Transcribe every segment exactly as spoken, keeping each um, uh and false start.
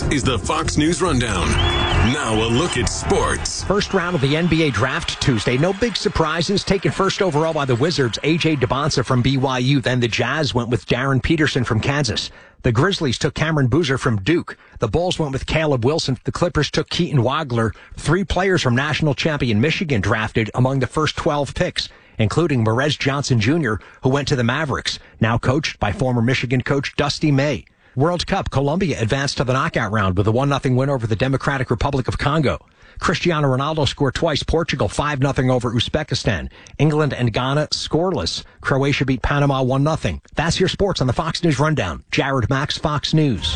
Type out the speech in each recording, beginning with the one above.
is the Fox News Rundown. Now a look at sports. First round of the N B A draft Tuesday. No big surprises. Taken first overall by the Wizards, A J Debonsa from B Y U. Then the Jazz went with Darren Peterson from Kansas. The Grizzlies took Cameron Boozer from Duke. The Bulls went with Caleb Wilson. The Clippers took Keaton Wagler. Three players from national champion Michigan drafted among the first twelve picks, including Marez Johnson Junior, who went to the Mavericks, now coached by former Michigan coach Dusty May. World Cup, Colombia advanced to the knockout round with a one nothing win over the Democratic Republic of Congo. Cristiano Ronaldo scored twice. Portugal five nothing over Uzbekistan. England and Ghana scoreless. Croatia beat Panama one nothing. That's your sports on the Fox News Rundown. Jared Max, Fox News.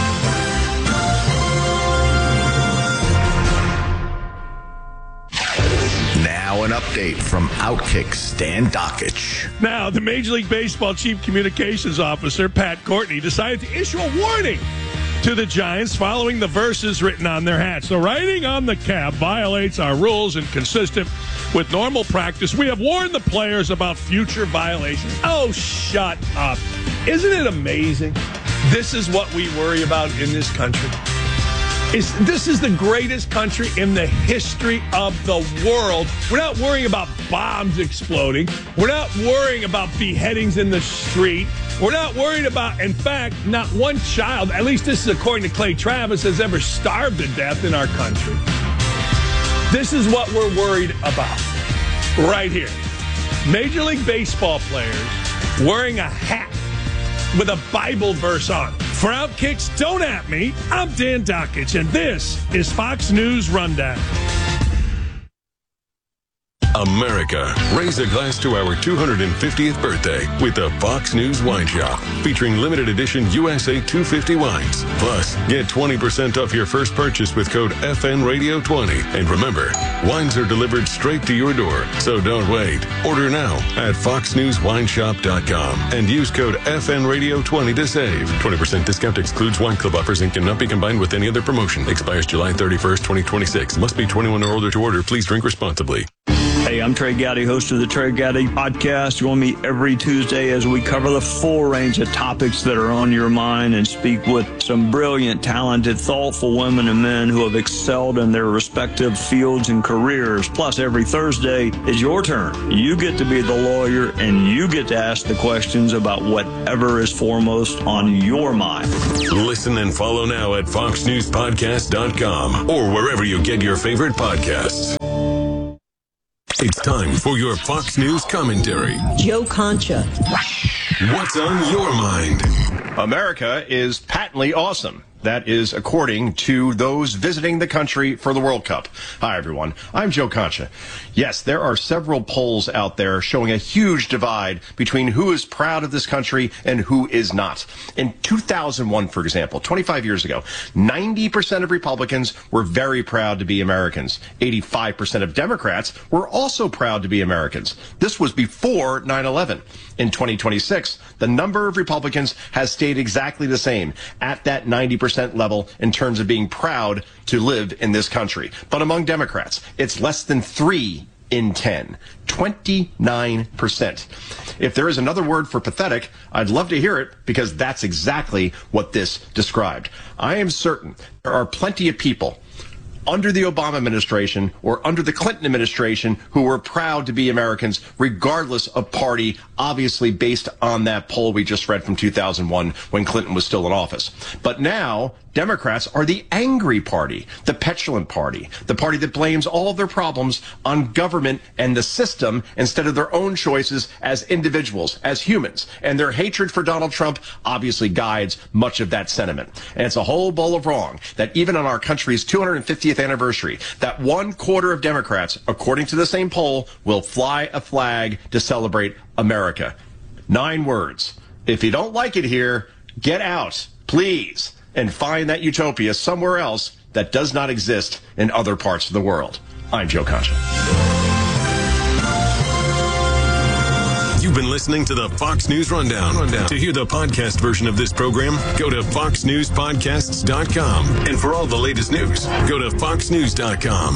Now an update from Outkick Stan Dakich. Now, the Major League Baseball Chief Communications Officer, Pat Courtney, decided to issue a warning to the Giants following the verses written on their hats. The writing on the cap violates our rules and consistent with normal practice. We have warned the players about future violations. Oh, shut up. Isn't it amazing? This is what we worry about in this country. Is this is the greatest country in the history of the world. We're not worrying about bombs exploding. We're not worrying about beheadings in the street. We're not worried about, in fact, not one child, at least this is according to Clay Travis, has ever starved to death in our country. This is what we're worried about right here. Major League Baseball players wearing a hat with a Bible verse on. For Outkick's Don't At Me, I'm Dan Dakich, and this is Fox News Rundown. America, raise a glass to our two hundred fiftieth birthday with the Fox News Wine Shop, featuring limited edition U S A two fifty wines. Plus, get twenty percent off your first purchase with code F N Radio twenty. And remember, wines are delivered straight to your door, so don't wait. Order now at fox news wine shop dot com and use code F N Radio twenty to save. twenty percent discount excludes wine club offers and cannot be combined with any other promotion. Expires July thirty-first, twenty twenty-six. Must be twenty-one or older to order. Please drink responsibly. Hey, I'm Trey Gowdy, host of the Trey Gowdy Podcast. Join me every Tuesday as we cover the full range of topics that are on your mind and speak with some brilliant, talented, thoughtful women and men who have excelled in their respective fields and careers. Plus, every Thursday is your turn. You get to be the lawyer and you get to ask the questions about whatever is foremost on your mind. Listen and follow now at fox news podcast dot com or wherever you get your favorite podcasts. It's time for your Fox News commentary. Joe Concha. What's on your mind? America is patently awesome. That is according to those visiting the country for the World Cup. Hi, everyone. I'm Joe Concha. Yes, there are several polls out there showing a huge divide between who is proud of this country and who is not. In two thousand one, for example, twenty-five years ago, ninety percent of Republicans were very proud to be Americans. eighty-five percent of Democrats were also proud to be Americans. This was before nine eleven. In twenty twenty-six, the number of Republicans has stayed exactly the same at that ninety percent level in terms of being proud to live in this country. But among Democrats, it's less than three in ten, twenty-nine percent. If there is another word for pathetic, I'd love to hear it because that's exactly what this described. I am certain there are plenty of people under the Obama administration or under the Clinton administration who were proud to be Americans regardless of party, obviously based on that poll we just read from two thousand one when Clinton was still in office. But now Democrats are the angry party, the petulant party, the party that blames all of their problems on government and the system instead of their own choices as individuals, as humans. And their hatred for Donald Trump obviously guides much of that sentiment. And it's a whole bowl of wrong that even on our country's two hundred fiftieth anniversary, that one quarter of Democrats, according to the same poll, will fly a flag to celebrate America. Nine words. If you don't like it here, get out, please, and find that utopia somewhere else that does not exist in other parts of the world. I'm Joe Concha. You've been listening to the Fox News Rundown. Rundown. To hear the podcast version of this program, go to fox news podcasts dot com. And for all the latest news, go to fox news dot com.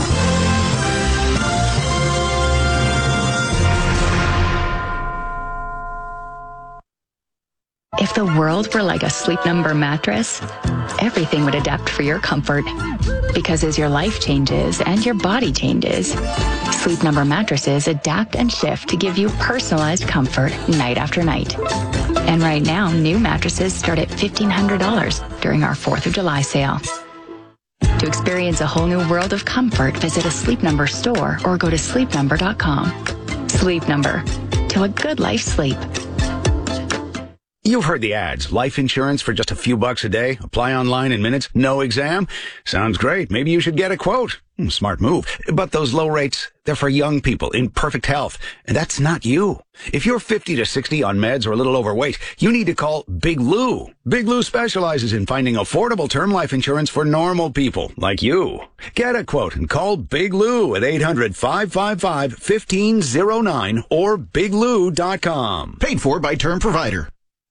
If If the world were like a Sleep Number mattress, everything would adapt for your comfort. Because as your life changes and your body changes, Sleep Number mattresses adapt and shift to give you personalized comfort night after night. And right now, new mattresses start at fifteen hundred dollars during our fourth of July sale. To experience a whole new world of comfort, visit a Sleep Number store or go to sleep number dot com. Sleep Number. Till a good life sleep. You've heard the ads. Life insurance for just a few bucks a day. Apply online in minutes. No exam. Sounds great. Maybe you should get a quote. Hmm, smart move. But those low rates, they're for young people in perfect health. And that's not you. If you're fifty to sixty on meds or a little overweight, you need to call Big Lou. Big Lou specializes in finding affordable term life insurance for normal people like you. Get a quote and call Big Lou at eight hundred, five five five, one five zero nine or big lou dot com. Paid for by Term Provider.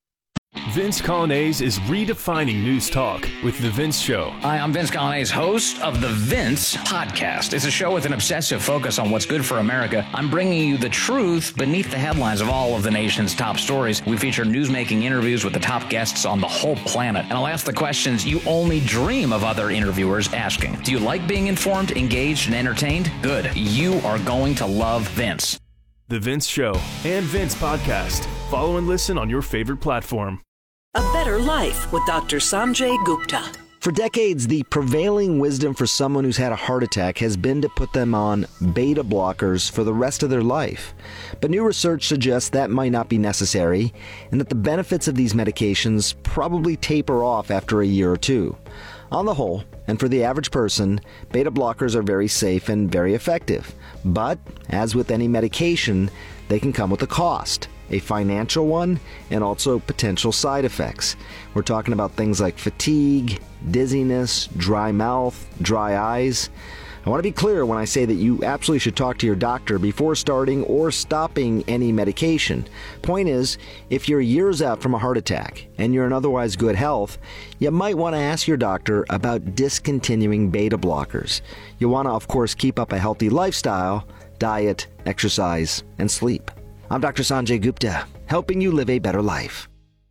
Vince Colonnese is redefining news talk with The Vince Show. Hi, I'm Vince Colonnese, host of The Vince Podcast. It's a show with an obsessive focus on what's good for America. I'm bringing you the truth beneath the headlines of all of the nation's top stories. We feature newsmaking interviews with the top guests on the whole planet. And I'll ask the questions you only dream of other interviewers asking. Do you like being informed, engaged, and entertained? Good. You are going to love Vince. The Vince Show and Vince Podcast. Follow and listen on your favorite platform. A better life with Doctor Sanjay Gupta. For decades, the prevailing wisdom for someone who's had a heart attack has been to put them on beta blockers for the rest of their life. But new research suggests that might not be necessary, and that the benefits of these medications probably taper off after a year or two. On the whole, and for the average person, beta blockers are very safe and very effective. But, as with any medication, they can come with a cost. A financial one, and also potential side effects. We're talking about things like fatigue, dizziness, dry mouth, dry eyes. I want to be clear when I say that you absolutely should talk to your doctor before starting or stopping any medication. Point is, if you're years out from a heart attack and you're in otherwise good health, you might want to ask your doctor about discontinuing beta blockers. You want to, of course, keep up a healthy lifestyle, diet, exercise, and sleep. I'm Doctor Sanjay Gupta, helping you live a better life.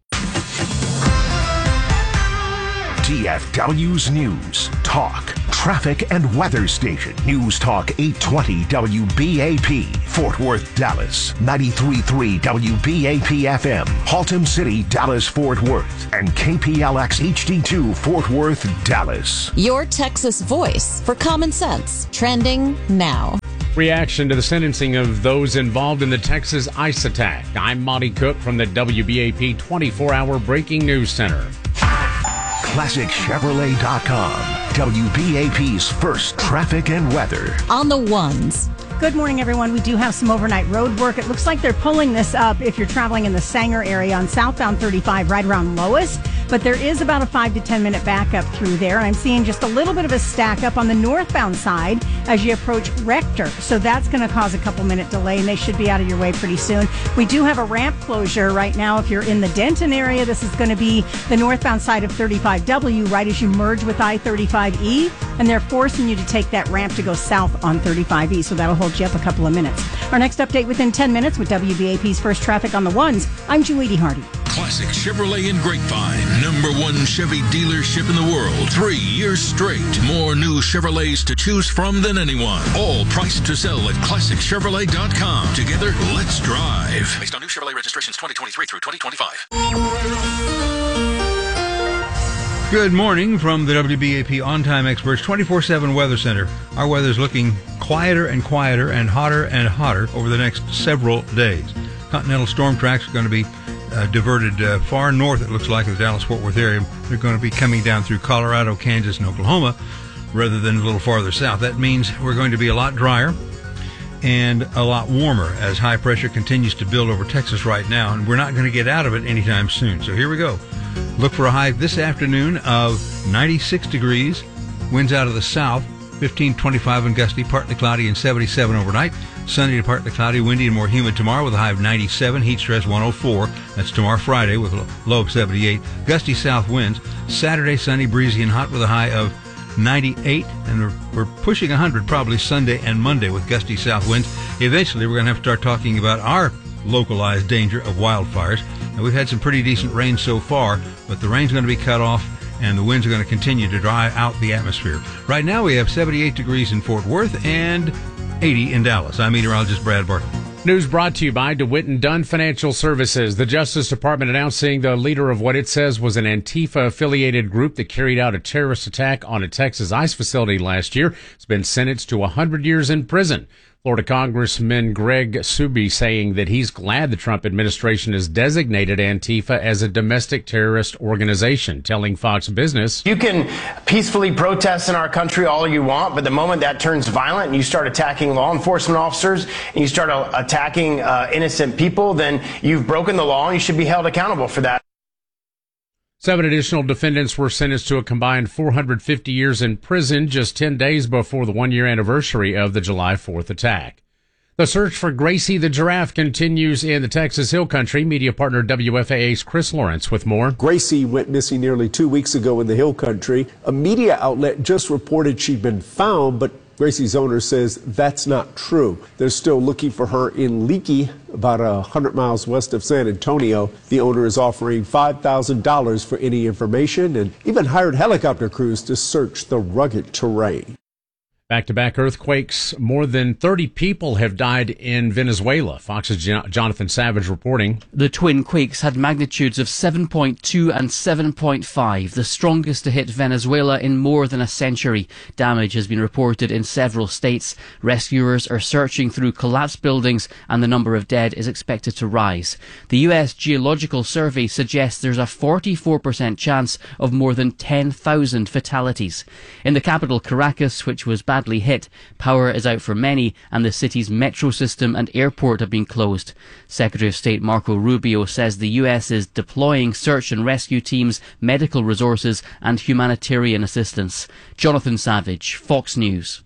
T F W's News, Talk, Traffic and Weather Station. News Talk eight twenty W B A P, Fort Worth, Dallas. ninety-three point three W B A P F M, Haltom City, Dallas, Fort Worth. And K P L X H D two, Fort Worth, Dallas. Your Texas voice for common sense. Trending now. Reaction to the sentencing of those involved in the Texas ICE attack. I'm Monty Cook from the W B A P twenty-four hour Breaking News Center. Classic Chevrolet dot com, W B A P's first traffic and weather. On the ones. Good morning, everyone. We do have some overnight road work. It looks like they're pulling this up if you're traveling in the Sanger area on southbound thirty-five right around Lois. But there is about a five to ten minute backup through there. And I'm seeing just a little bit of a stack up on the northbound side as you approach Rector. So that's going to cause a couple minute delay, and they should be out of your way pretty soon. We do have a ramp closure right now. If you're in the Denton area, this is going to be the northbound side of thirty-five W right as you merge with I thirty-five E. And they're forcing you to take that ramp to go south on thirty-five E. So that'll hold you up a couple of minutes. Our next update within ten minutes with W B A P's First Traffic on the Ones. I'm Julie Hardy. Classic Chevrolet in Grapevine, number one Chevy dealership in the world. Three years straight. More new Chevrolets to choose from than anyone. All priced to sell at classic chevrolet dot com. Together, let's drive. Based on new Chevrolet registrations twenty twenty-three through twenty twenty-five. Good morning from the W B A P On Time Experts twenty-four seven Weather Center. Our weather's looking quieter and quieter and hotter and hotter over the next several days. Continental storm tracks are going to be uh, diverted uh, far north, it looks like, of the Dallas-Fort Worth area. They're going to be coming down through Colorado, Kansas, and Oklahoma rather than a little farther south. That means we're going to be a lot drier and a lot warmer as high pressure continues to build over Texas right now, and we're not going to get out of it anytime soon. So here we go. Look for a high this afternoon of ninety-six degrees, winds out of the south, fifteen, twenty-five and gusty, partly cloudy and seventy-seven overnight. Sunny to partly cloudy, windy and more humid tomorrow with a high of ninety-seven, heat stress one oh four. That's tomorrow Friday with a low of seventy-eight. Gusty south winds. Saturday sunny, breezy and hot with a high of ninety-eight, and we're, we're pushing one hundred probably Sunday and Monday with gusty south winds. Eventually we're going to have to start talking about our localized danger of wildfires. Now, we've had some pretty decent rain so far, but the rain's going to be cut off and the winds are going to continue to dry out the atmosphere. Right now we have seventy-eight degrees in Fort Worth and eighty in Dallas. I'm meteorologist Brad Barton. News brought to you by DeWitt and Dunn Financial Services. The Justice Department announcing the leader of what it says was an Antifa-affiliated group that carried out a terrorist attack on a Texas ICE facility last year has been sentenced to one hundred years in prison. Florida Congressman Greg Suby saying that he's glad the Trump administration has designated Antifa as a domestic terrorist organization, telling Fox Business, "You can peacefully protest in our country all you want, but the moment that turns violent and you start attacking law enforcement officers and you start uh, attacking uh, innocent people, then you've broken the law and you should be held accountable for that." Seven additional defendants were sentenced to a combined four hundred fifty years in prison just ten days before the one-year anniversary of the July fourth attack. The search for Gracie the giraffe continues in the Texas Hill Country. Media partner W F A A's Chris Lawrence with more. Gracie went missing nearly two weeks ago in the Hill Country. A media outlet just reported she'd been found, but Gracie's owner says that's not true. They're still looking for her in Leakey, about one hundred miles west of San Antonio. The owner is offering five thousand dollars for any information and even hired helicopter crews to search the rugged terrain. Back-to-back earthquakes. More than thirty people have died in Venezuela. Fox's Jonathan Savage reporting. The twin quakes had magnitudes of seven point two and seven point five, the strongest to hit Venezuela in more than a century. Damage has been reported in several states. Rescuers are searching through collapsed buildings and the number of dead is expected to rise. The U S Geological Survey suggests there's a forty-four percent chance of more than ten thousand fatalities. In the capital, Caracas, which was badly hit, power is out for many and the city's metro system and airport have been closed. Secretary of State Marco Rubio says the U S is deploying search and rescue teams, medical resources and humanitarian assistance. Jonathan Savage, Fox News.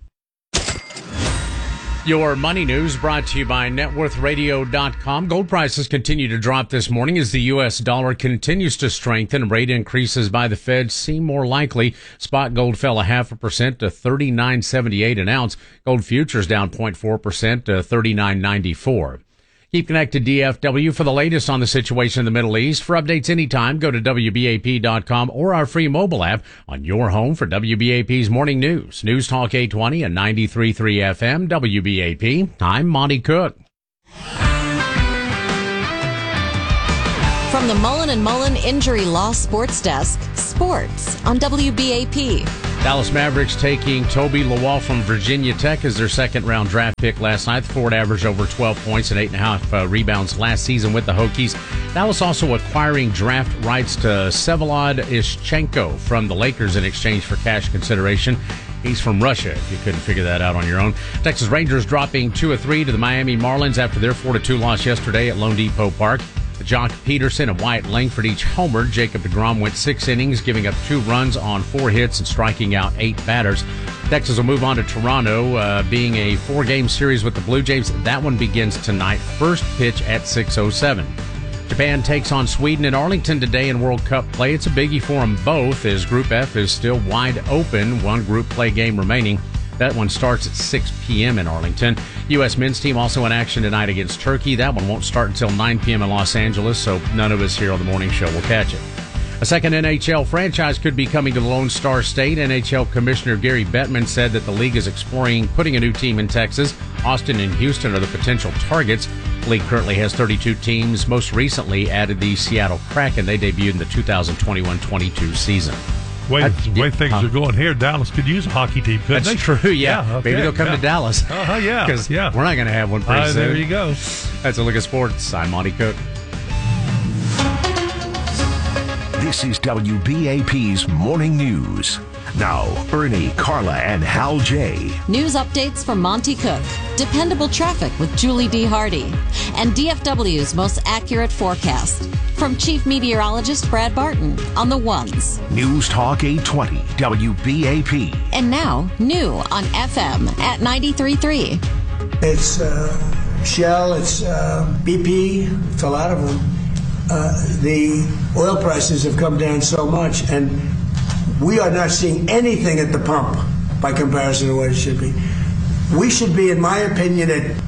Your money news brought to you by net worth radio dot com. Gold prices continue to drop this morning as the U S dollar continues to strengthen. Rate increases by the Fed seem more likely. Spot gold fell a half a percent to thirty-nine seventy-eight an ounce. Gold futures down zero point four percent to thirty-nine ninety-four. Keep connected D F W for the latest on the situation in the Middle East. For updates anytime, go to W B A P dot com or our free mobile app on your home for W B A P's morning news. News Talk eight twenty and ninety-three point three F M, W B A P. I'm Monty Cook. From the Mullen and Mullen Injury Law Sports Desk, sports on W B A P. Dallas Mavericks taking Toby Lawal from Virginia Tech as their second-round draft pick last night. The forward averaged over twelve points and eight and a half uh, rebounds last season with the Hokies. Dallas also acquiring draft rights to Vsevolod Ishchenko from the Lakers in exchange for cash consideration. He's from Russia, if you couldn't figure that out on your own. Texas Rangers dropping two of three to the Miami Marlins after their four to two loss yesterday at Lone Depot Park. Jock Peterson and Wyatt Langford each homered. Jacob deGrom went six innings, giving up two runs on four hits and striking out eight batters. Texas will move on to Toronto, uh, being a four-game series with the Blue Jays. That one begins tonight. First pitch at six oh seven. Japan takes on Sweden in Arlington today in World Cup play. It's a biggie for them both, as Group F is still wide open. One group play game remaining. That one starts at six p.m. in Arlington. U S men's team also in action tonight against Turkey. That one won't start until nine p.m. in Los Angeles, so none of us here on the morning show will catch it. A second N H L franchise could be coming to the Lone Star State. N H L Commissioner Gary Bettman said that the league is exploring putting a new team in Texas. Austin and Houston are the potential targets. The league currently has thirty-two teams. Most recently added the Seattle Kraken. They debuted in the two thousand twenty-one twenty-two season. Way, the way things uh, are going here, Dallas could use a hockey team, couldn't that's they? true, yeah. yeah okay, Maybe they'll come yeah. to Dallas. Uh-huh, yeah. Because yeah. we're not going to have one pretty uh, soon. There you go. That's a look at sports. I'm Monty Cook. This is W B A P's Morning News. Now, Ernie, Carla, and Hal J. News updates from Monty Cook, dependable traffic with Julie D. Hardy, and D F W's most accurate forecast. From Chief Meteorologist Brad Barton on the ones. News Talk eight twenty, W B A P. And now, new on F M at ninety-three point three. It's uh, Shell, it's uh, B P, it's a lot of them. Uh, the oil prices have come down so much, and we are not seeing anything at the pump by comparison to what it should be. We should be, in my opinion, at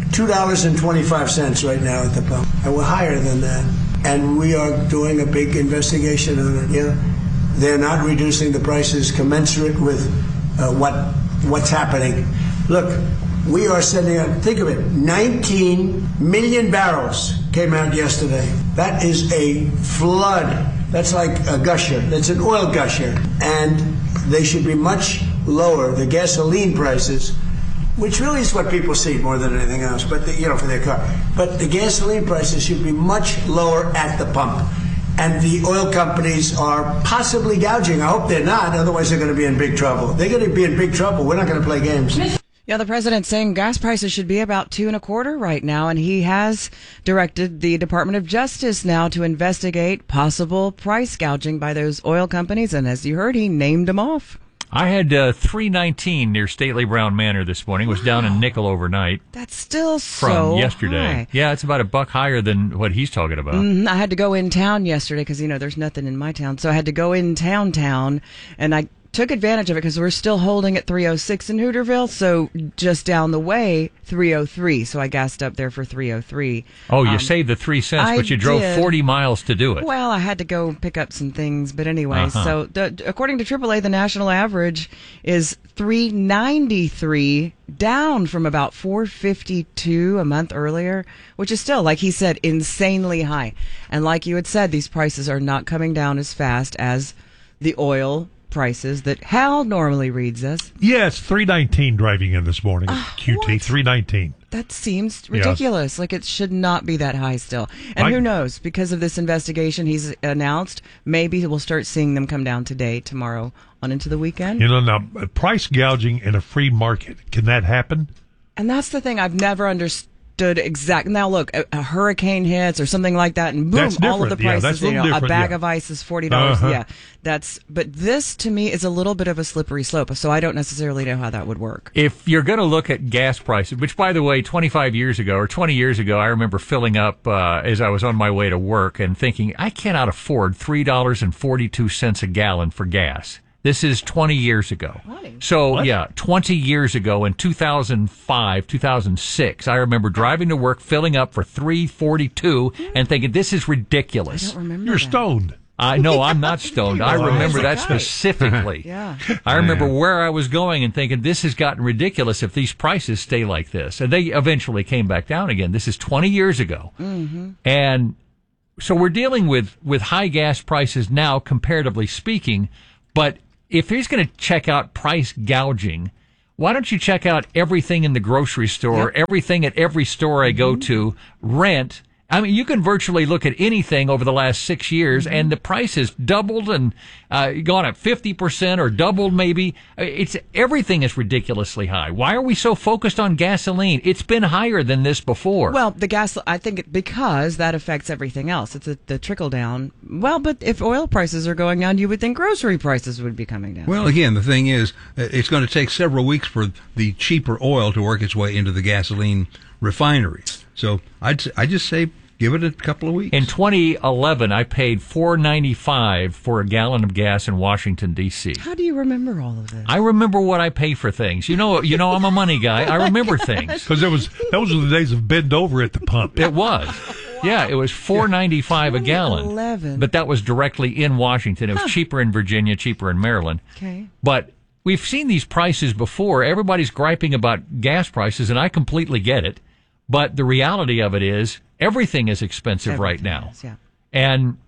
two dollars and twenty-five cents right now at the pump. And we're higher than that. And we are doing a big investigation on it. Yeah, they're not reducing the prices commensurate with uh, what what's happening. Look, we are sending out, think of it, nineteen million barrels came out yesterday. That is a flood. That's like a gusher. That's an oil gusher. And they should be much lower, the gasoline prices, which really is what people see more than anything else, but the, you know, for their car. But the gasoline prices should be much lower at the pump. And the oil companies are possibly gouging. I hope they're not, otherwise they're going to be in big trouble. They're going to be in big trouble. We're not going to play games. Yeah, the president's saying gas prices should be about two and a quarter right now, and he has directed the Department of Justice now to investigate possible price gouging by those oil companies. And as you heard, he named them off. I had uh, three nineteen near Stately Brown Manor this morning. It was down in nickel overnight. That's still from so yesterday. high. Yeah, it's about a buck higher than what he's talking about. Mm-hmm. I had to go in town yesterday because, you know, there's nothing in my town. So I had to go in town town, and I took advantage of it because we're still holding at three oh six in Hooterville. So just down the way, three oh three. So I gassed up there for three oh three. Oh, you um, saved the three cents, I but you drove did. forty miles to do it. Well, I had to go pick up some things, but anyway. Uh-huh. So the, according to triple A, the national average is three ninety-three, down from about four fifty-two a month earlier, which is still, like he said, insanely high. And like you had said, these prices are not coming down as fast as the oil prices that Hal normally reads us. Yeah, it's three nineteen driving in this morning. Uh, Q T, three nineteen. That seems ridiculous. Yeah. Like, it should not be that high still. And I, who knows? Because of this investigation he's announced, maybe we'll start seeing them come down today, tomorrow, on into the weekend. You know, now, price gouging in a free market, can that happen? And that's the thing I've never understood. Exactly. Now, look, a, a hurricane hits or something like that, and boom, all of the prices. Yeah, you know, a bag yeah. of ice is forty dollars. Uh-huh. Yeah, that's. But this, to me, is a little bit of a slippery slope. So I don't necessarily know how that would work. If you're going to look at gas prices, which, by the way, twenty-five years ago or twenty years ago, I remember filling up uh, as I was on my way to work and thinking, I cannot afford three dollars and forty-two cents a gallon for gas. This is twenty years ago. So, what? yeah, twenty years ago in two thousand five, two thousand six, I remember driving to work, filling up for three forty-two and thinking, this is ridiculous. I don't remember You're that. stoned. I No, I'm not stoned. I remember that specifically. Yeah. I remember where I was going and thinking, this has gotten ridiculous if these prices stay like this. And they eventually came back down again. This is twenty years ago. Mm-hmm. And so we're dealing with, with high gas prices now, comparatively speaking, but if he's going to check out price gouging, why don't you check out everything in the grocery store, yep. everything at every store I go mm-hmm. to, rent? I mean, you can virtually look at anything over the last six years, mm-hmm. and the price has doubled and uh, gone up fifty percent or doubled maybe. It's everything is ridiculously high. Why are we so focused on gasoline? It's been higher than this before. Well, the gas, I think it, because that affects everything else. It's a, the trickle down. Well, but if oil prices are going down, you would think grocery prices would be coming down. Well, again, the thing is, it's going to take several weeks for the cheaper oil to work its way into the gasoline refineries. So I'd I just say give it a couple of weeks. In twenty eleven, I paid four ninety-five for a gallon of gas in Washington D C. How do you remember all of this? I remember what I pay for things. You know, you know, I'm a money guy. I remember things because it was those were the days of bend over at the pump. It was. Yeah, it was four ninety-five a gallon. eleven But that was directly in Washington. It was huh. cheaper in Virginia, cheaper in Maryland. Okay. But we've seen these prices before. Everybody's griping about gas prices, and I completely get it. But the reality of it is everything is expensive everything right now. Is, yeah. And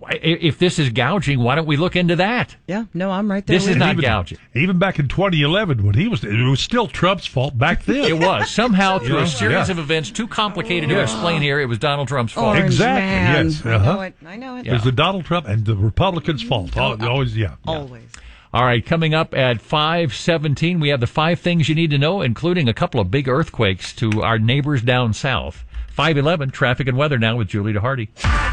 if this is gouging, why don't we look into that? Yeah, no, I'm right there. This is you. not even, gouging. Even back in twenty eleven, when he was, it was still Trump's fault back then. It was. Somehow, through yeah. a series yeah. of events too complicated to explain here, it was Donald Trump's fault. Orange exactly, man. yes. Uh-huh. I know it. I know it. Yeah. It was the Donald Trump and the Republicans' fault. Oh, Always, yeah. Always. Yeah. All right, coming up at five seventeen, we have the five things you need to know, including a couple of big earthquakes to our neighbors down south. five eleven, traffic and weather now with Julie DeHardy.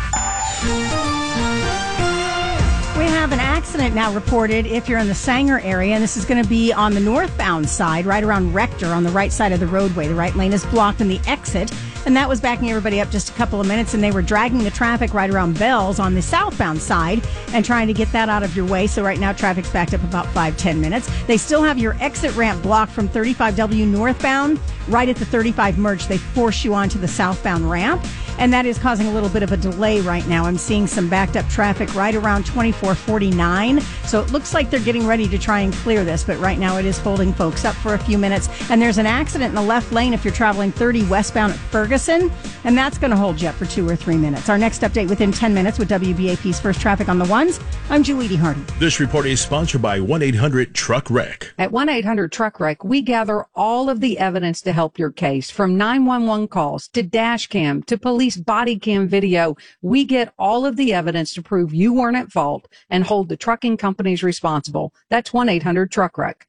We have an accident now reported if you're in the Sanger area, and this is going to be on the northbound side, right around Rector on the right side of the roadway. The right lane is blocked, and the exit and that was backing everybody up just a couple of minutes, and they were dragging the traffic right around Bells on the southbound side and trying to get that out of your way. So right now, traffic's backed up about five, ten minutes. They still have your exit ramp blocked from thirty-five W northbound. Right at the thirty-five merge, they force you onto the southbound ramp, and that is causing a little bit of a delay right now. I'm seeing some backed up traffic right around twenty-four forty-nine, so it looks like they're getting ready to try and clear this, but right now it is holding folks up for a few minutes. And there's an accident in the left lane if you're traveling thirty westbound at Ferguson, and that's going to hold you up for two or three minutes. Our next update within ten minutes with W B A P's First Traffic on the Ones. I'm Julie D. Hardy. This report is sponsored by one eight hundred truck wreck. At one eight hundred truck wreck, we gather all of the evidence to help your case, from nine one one calls to dash cam to police body cam video. We get all of the evidence to prove you weren't at fault and hold the trucking companies responsible. That's one eight hundred truck wreck.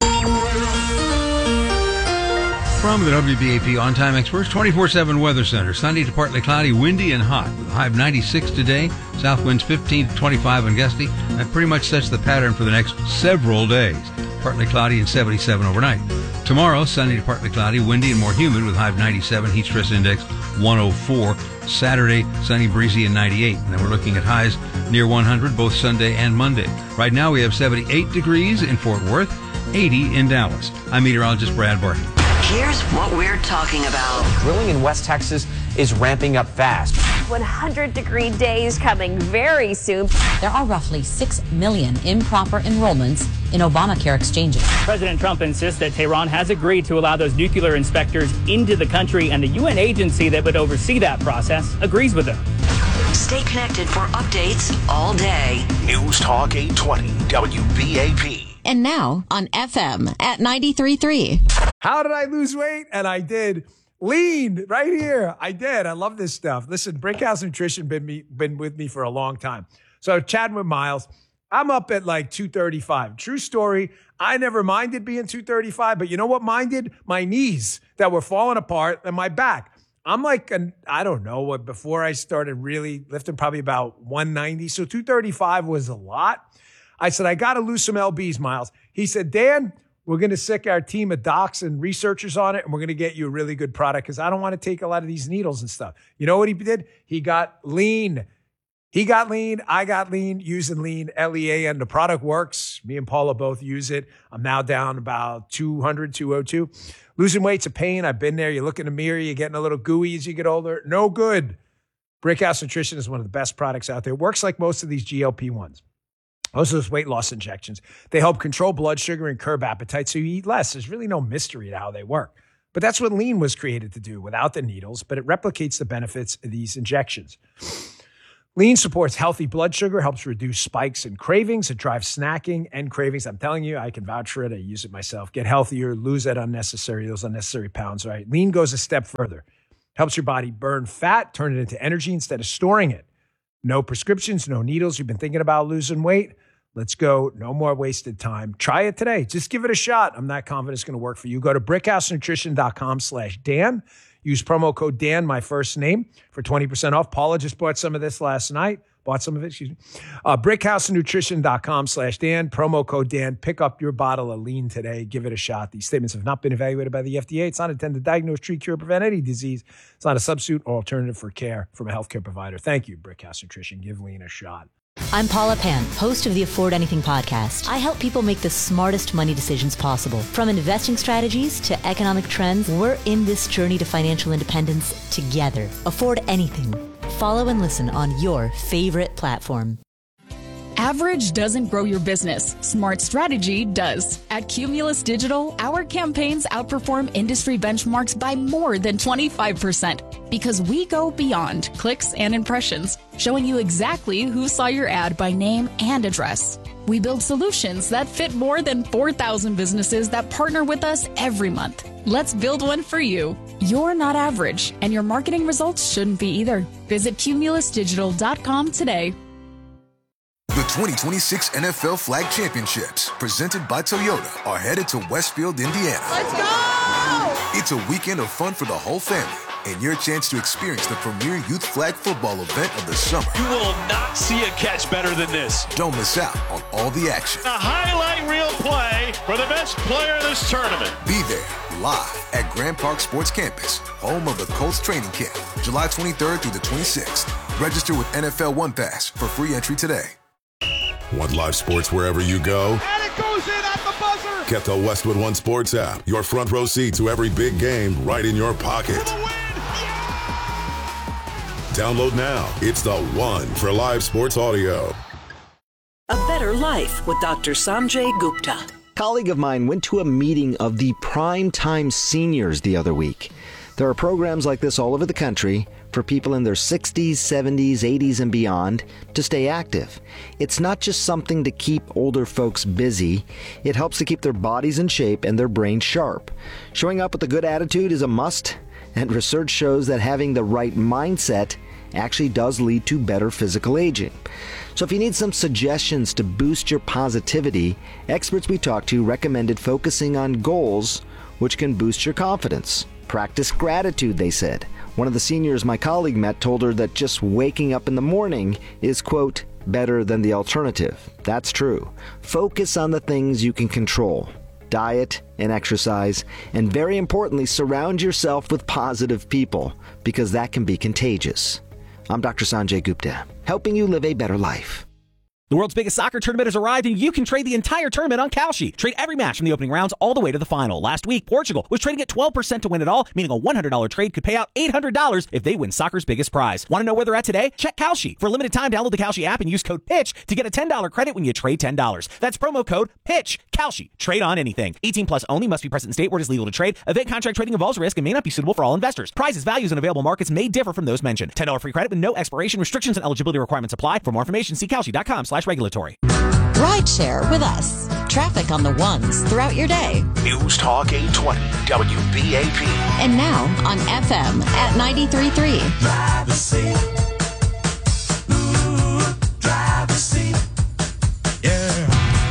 From the W B A P On Time Experts twenty-four seven Weather Center. Sunny to partly cloudy, windy and hot. With a high of ninety-six today. South winds fifteen to twenty-five and gusty. That pretty much sets the pattern for the next several days. Partly cloudy and seventy-seven overnight. Tomorrow, sunny to partly cloudy, windy and more humid with a high of ninety-seven. Heat stress index one oh four. Saturday, sunny, breezy, and ninety-eight. And then we're looking at highs near one hundred both Sunday and Monday. Right now, we have seventy-eight degrees in Fort Worth, eighty in Dallas. I'm meteorologist Brad Barton. Here's what we're talking about. Drilling in West Texas is ramping up fast. one hundred degree days coming very soon. There are roughly six million improper enrollments in Obamacare exchanges. President Trump insists that Tehran has agreed to allow those nuclear inspectors into the country, and the U N agency that would oversee that process agrees with him. Stay connected for updates all day. News Talk eight twenty W B A P. And now on F M at ninety-three point three. How did I lose weight? And I did. Lean right here. I did. I love this stuff. Listen, Brickhouse Nutrition been me been with me for a long time. So chatting with Miles, I'm up at like two thirty-five. True story. I never minded being two thirty-five, but you know what minded? My knees that were falling apart and my back. I'm like, an, I don't know what, before I started really lifting, probably about one ninety. So two thirty-five was a lot. I said, I got to lose some L Bs, Miles. He said, Dan, we're going to sick our team of docs and researchers on it, and we're going to get you a really good product because I don't want to take a lot of these needles and stuff. You know what he did? He got lean. He got lean. I got lean using lean, L E A, and the product works. Me and Paula both use it. I'm now down about two hundred, two oh two. Losing weight's a pain. I've been there. You look in the mirror, you're getting a little gooey as you get older. No good. Brickhouse Nutrition is one of the best products out there. It works like most of these G L P ones. Most of those weight loss injections, they help control blood sugar and curb appetite so you eat less. There's really no mystery to how they work. But that's what lean was created to do without the needles, but it replicates the benefits of these injections. Lean supports healthy blood sugar, helps reduce spikes and cravings. It drives snacking and cravings. I'm telling you, I can vouch for it. I use it myself. Get healthier, lose that unnecessary, those unnecessary pounds, right? Lean goes a step further. Helps your body burn fat, turn it into energy instead of storing it. No prescriptions, no needles. You've been thinking about losing weight? Let's go. No more wasted time. Try it today. Just give it a shot. I'm not confident it's going to work for you. Go to brickhousenutrition.com slash Dan. Use promo code Dan, my first name, for twenty percent off. Paula just bought some of this last night. Bought some of it, excuse me. Uh, brickhousenutrition.com slash Dan. Promo code Dan. Pick up your bottle of lean today. Give it a shot. These statements have not been evaluated by the F D A. It's not intended to diagnose, treat, cure, prevent any disease. It's not a substitute or alternative for care from a healthcare provider. Thank you, Brickhouse Nutrition. Give lean a shot. I'm Paula Pan, host of the Afford Anything podcast. I help people make the smartest money decisions possible. From investing strategies to economic trends, we're in this journey to financial independence together. Afford Anything. Follow and listen on your favorite platform. Average doesn't grow your business. Smart strategy does. At Cumulus Digital, our campaigns outperform industry benchmarks by more than twenty-five percent because we go beyond clicks and impressions, showing you exactly who saw your ad by name and address. We build solutions that fit more than four thousand businesses that partner with us every month. Let's build one for you. You're not average, and your marketing results shouldn't be either. Visit cumulus digital dot com today. The twenty twenty-six N F L Flag Championships, presented by Toyota, are headed to Westfield, Indiana. Let's go! It's a weekend of fun for the whole family, and your chance to experience the premier youth flag football event of the summer. You will not see a catch better than this. Don't miss out on all the action. A highlight reel play for the best player of this tournament. Be there live at Grand Park Sports Campus, home of the Colts training camp, July twenty-third through the twenty-sixth. Register with N F L One Pass for free entry today. Want live sports wherever you go? And it goes in at the buzzer! Get the Westwood One Sports app. Your front row seat to every big game right in your pocket. Download now. It's the one for live sports audio. A Better Life with Doctor Sanjay Gupta. A colleague of mine went to a meeting of the Primetime Seniors the other week. There are programs like this all over the country for people in their sixties, seventies, eighties, and beyond to stay active. It's not just something to keep older folks busy. It helps to keep their bodies in shape and their brains sharp. Showing up with a good attitude is a must, and research shows that having the right mindset actually does lead to better physical aging. So if you need some suggestions to boost your positivity, experts we talked to recommended focusing on goals which can boost your confidence. Practice gratitude, they said. One of the seniors my colleague met told her that just waking up in the morning is, quote, better than the alternative. That's true. Focus on the things you can control. Diet and exercise, and very importantly, surround yourself with positive people, because that can be contagious. I'm Doctor Sanjay Gupta, helping you live a better life. The world's biggest soccer tournament has arrived, and you can trade the entire tournament on Kalshi. Trade every match from the opening rounds all the way to the final. Last week, Portugal was trading at twelve percent to win it all, meaning a one hundred dollars trade could pay out eight hundred dollars if they win soccer's biggest prize. Want to know where they're at today? Check Kalshi. For a limited time, download the Kalshi app and use code PITCH to get a ten dollars credit when you trade ten dollars. That's promo code PITCH. Kalshi. Trade on anything. eighteen plus only. Must be present in state where it is legal to trade. Event contract trading involves risk and may not be suitable for all investors. Prizes, values, and available markets may differ from those mentioned. ten dollars free credit with no expiration. Restrictions and eligibility requirements apply. For more information, see Kalshi.com slash regulatory. Rideshare with us. Traffic on the ones throughout your day. News Talk eight twenty W B A P. And now on F M at ninety-three point three. Drive the seat. Ooh, drive the seat. Yeah.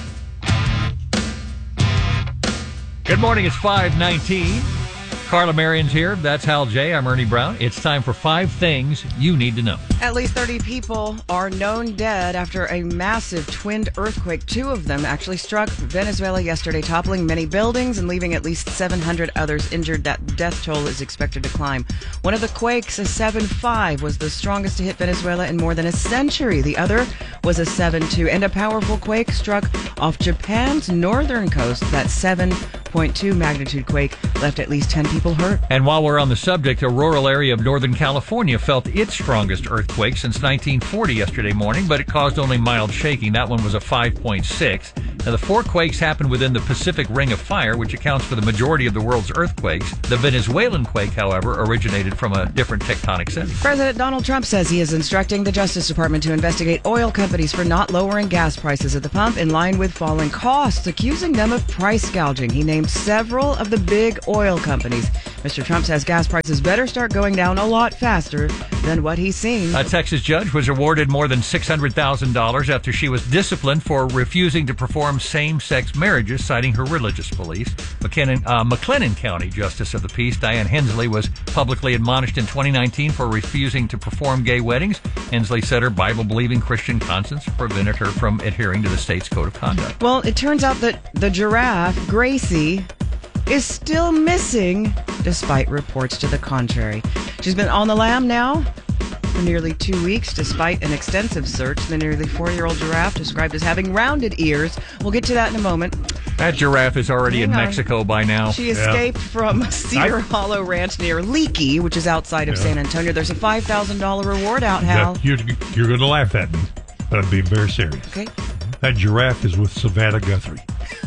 Good morning. It's five nineteen. Carla Marion's here. That's Hal J. I'm Ernie Brown. It's time for five things you need to know. At least thirty people are known dead after a massive twinned earthquake. Two of them actually struck Venezuela yesterday, toppling many buildings and leaving at least seven hundred others injured. That death toll is expected to climb. One of the quakes, a seven point five, was the strongest to hit Venezuela in more than a century. The other was a seven point two, and a powerful quake struck off Japan's northern coast. That seven point two magnitude quake left at least ten people hurt. And while we're on the subject, a rural area of Northern California felt its strongest earthquake since nineteen forty yesterday morning, but it caused only mild shaking. That one was a five point six. Now, the four quakes happened within the Pacific Ring of Fire, which accounts for the majority of the world's earthquakes. The Venezuelan quake, however, originated from a different tectonic setting. President Donald Trump says he is instructing the Justice Department to investigate oil companies for not lowering gas prices at the pump in line with falling costs, accusing them of price gouging. He named several of the big oil companies. Mister Trump says gas prices better start going down a lot faster than what he's seen. A Texas judge was awarded more than six hundred thousand dollars after she was disciplined for refusing to perform same-sex marriages, citing her religious beliefs. McKinnon, uh, McLennan County Justice of the Peace Diane Hensley was publicly admonished in twenty nineteen for refusing to perform gay weddings. Hensley said her Bible-believing Christian conscience prevented her from adhering to the state's code of conduct. Well, it turns out that the giraffe, Gracie, is still missing, despite reports to the contrary. She's been on the lam now for nearly two weeks, despite an extensive search. The nearly four-year-old giraffe, described as having rounded ears. We'll get to that in a moment. That giraffe is already Hang in on. Mexico by now. She escaped Yeah. from Cedar I- Hollow Ranch near Leakey, which is outside of Yeah. San Antonio. There's a five thousand dollars reward out, Hal. Yeah, you're you're going to laugh at me, but I'm being very serious. Okay. That giraffe is with Savannah Guthrie.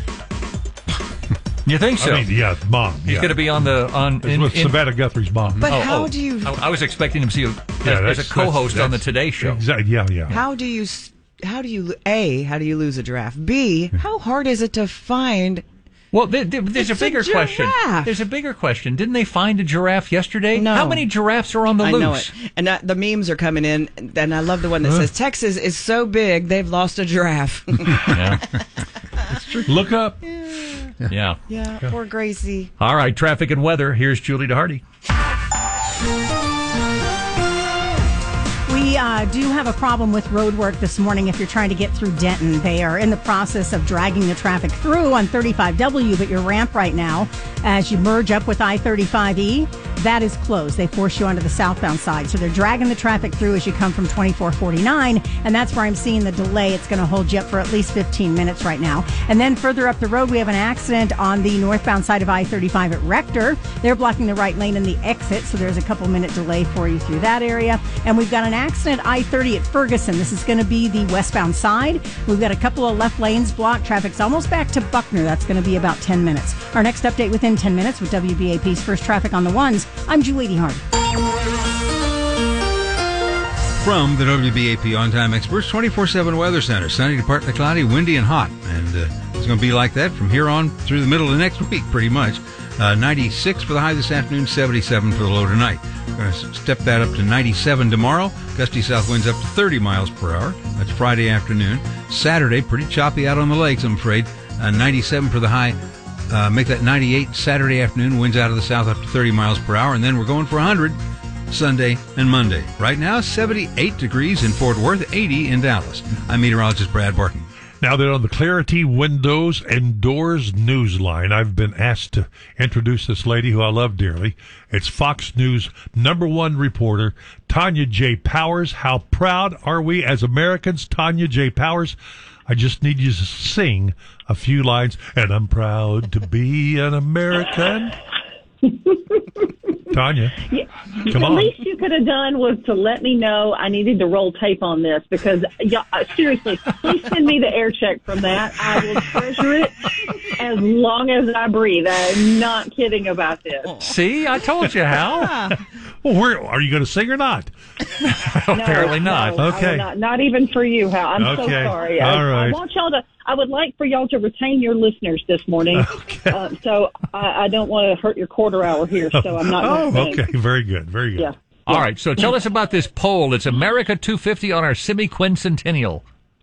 You think so? I mean, yeah, mom. He's yeah. going to be on the on It's in, with in, Savannah Guthrie's mom. But oh, how oh. do you... I, I was expecting him to see a, as, Yeah, as that's- a co-host that's- on the Today Show. Exactly. Yeah, yeah. How do you... s- How do you... A, how do you lose a giraffe? B, how hard is it to find... Well, there, there- there's It's a a bigger question. giraffe. There's a bigger question. Didn't they find a giraffe yesterday? No. How many giraffes are on the I loose? know it. And that, the memes are coming in, and I love the one that Huh? says, Texas is so big, they've lost a giraffe. Yeah. Look up. Yeah. Yeah, poor Gracie. All right, traffic and weather. Here's Julie DeHardy. We uh, do have a problem with road work this morning if you're trying to get through Denton. They are in the process of dragging the traffic through on thirty-five W, but your ramp right now, as you merge up with I thirty-five E, that is closed. They force you onto the southbound side. So they're dragging the traffic through as you come from twenty-four forty-nine, and that's where I'm seeing the delay. It's going to hold you up for at least fifteen minutes right now. And then further up the road, we have an accident on the northbound side of I thirty-five at Rector. They're blocking the right lane in the exit, so there's a couple minute delay for you through that area. And we've got an accident I thirty at Ferguson. This is going to be the westbound side. We've got a couple of left lanes blocked. Traffic's almost back to Buckner. That's going to be about ten minutes. Our next update within ten minutes with W B A P's First Traffic on the Ones. I'm Julie Hardy. From the W B A P On Time Experts twenty-four seven Weather Center. Sunny to partly cloudy, windy and hot. And uh, it's going to be like that from here on through the middle of the next week, pretty much. Uh, ninety-six for the high this afternoon, seventy-seven for the low tonight. We're going to step that up to ninety-seven tomorrow. Gusty south winds up to thirty miles per hour. That's Friday afternoon. Saturday, pretty choppy out on the lakes, I'm afraid. Uh, ninety-seven for the high. Uh, make that ninety-eight Saturday afternoon. Winds out of the south up to thirty miles per hour. And then we're going for one hundred Sunday and Monday. Right now, seventy-eight degrees in Fort Worth, eighty in Dallas. I'm meteorologist Brad Barton. Now that on the Clarity Windows and Doors Newsline, I've been asked to introduce this lady who I love dearly. It's Fox News number one reporter, Tanya J. Powers. How proud are we as Americans, Tanya J. Powers? I just need you to sing a few lines. And I'm proud to be an American. Tanya, yeah, come the on. least you could have done was to let me know I needed to roll tape on this because, yeah, seriously, please send me the air check from that. I will treasure it as long as I breathe. I'm not kidding about this. See, I told you, Hal. Well, where are you going to sing or not? Apparently no, not. No, okay. Not, not even for you, Hal. I'm okay. so sorry. All I, right. I want y'all to. I would like for y'all to retain your listeners this morning. Okay. Uh, so I, I don't want to hurt your quarter hour here. So I'm not. Oh, gonna okay. sing. Very good. Very good. Yeah. All right, so tell us about this poll. It's America two fifty on our semi-quincentennial.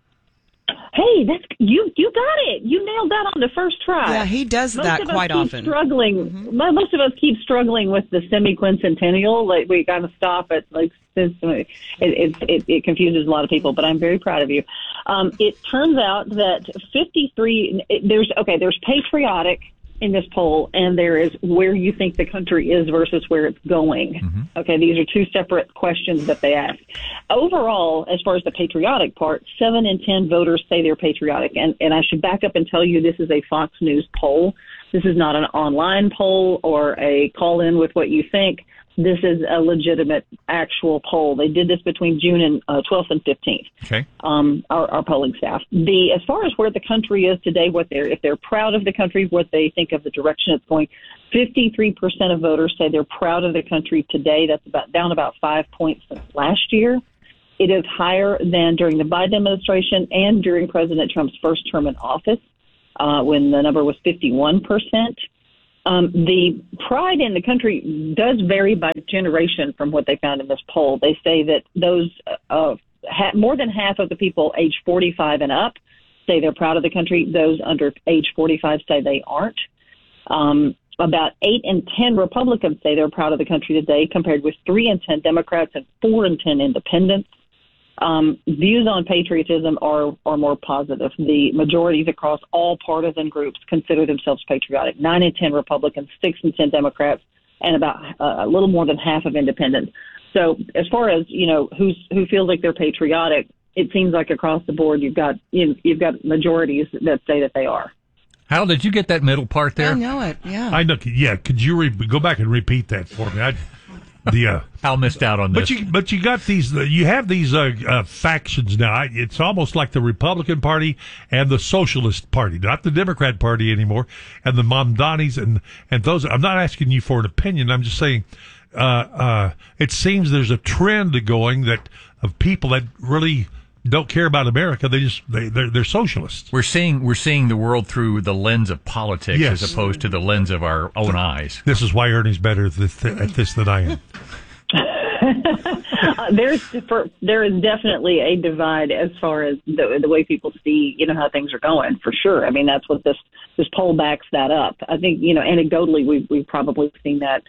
Hey, that's you. You got it. You nailed that on the first try. Yeah, he does most that of us quite keep often. Struggling. Mm-hmm. Most of us keep struggling with the semi-quincentennial. Like we got to stop at like this. It, it it it confuses a lot of people. But I'm very proud of you. Um, it turns out that fifty-three. It, there's okay. There's patriotic in this poll, and there is where you think the country is versus where it's going. Mm-hmm. Okay, these are two separate questions that they ask. Overall, as far as the patriotic part, seven in ten voters say they're patriotic. And, and I should back up and tell you this is a Fox News poll. This is not an online poll or a call-in with what you think. This is a legitimate, actual poll. They did this between June and uh, twelfth and fifteenth. Okay. Um, our, our polling staff. The as far as where the country is today, what they're if they're proud of the country, what they think of the direction it's going. Fifty-three percent of voters say they're proud of the country today. That's about down about five points since last year. It is higher than during the Biden administration and during President Trump's first term in office, uh, when the number was fifty-one percent. Um, the pride in the country does vary by generation from what they found in this poll. They say that those uh, ha- more than half of the people age forty-five and up say they're proud of the country. Those under age forty-five say they aren't. Um, about eight in ten Republicans say they're proud of the country today, compared with three in ten Democrats and four in ten independents. Um, views on patriotism are, are more positive. The majorities across all partisan groups consider themselves patriotic. Nine in ten Republicans, six in ten Democrats, and about uh, a little more than half of independents. So as far as, you know, who's, who feels like they're patriotic, it seems like across the board you've got you, you've got majorities that say that they are. Hal, did you get that middle part there? I know it, yeah. I know. Yeah, could you re- go back and repeat that for me? I, the uh, Hal missed out on this. But you, but you got these. Uh, you have these uh, uh, factions now. It's almost like the Republican Party and the Socialist Party, not the Democrat Party anymore, and the Mamdanis and and those. I'm not asking you for an opinion. I'm just saying. Uh, uh, it seems there's a trend going that of people that really don't care about America. They just they they're, they're socialists. We're seeing we're seeing the world through the lens of politics Yes. as opposed to the lens of our own eyes. This is why Ernie's better at this, at this than I am. uh, there's for, there is definitely a divide as far as the, the way people see, you know, how things are going, for sure. I mean, that's what this this poll backs that up. I think, you know, anecdotally, we've we've probably seen that